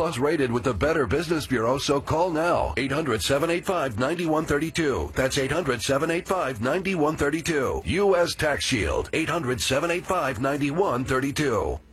Plus rated with the Better Business Bureau, so call now. 800-785-9132. That's 800-785-9132. U.S. Tax Shield. 800-785-9132.